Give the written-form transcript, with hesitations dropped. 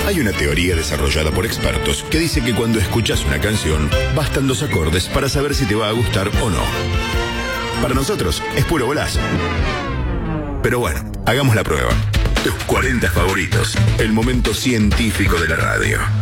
Hay una teoría desarrollada por expertos que dice que cuando escuchas una canción, bastan 2 acordes para saber si te va a gustar o no. Para nosotros es puro bolazo. Pero bueno, hagamos la prueba. Tus 40 favoritos, el momento científico de la radio.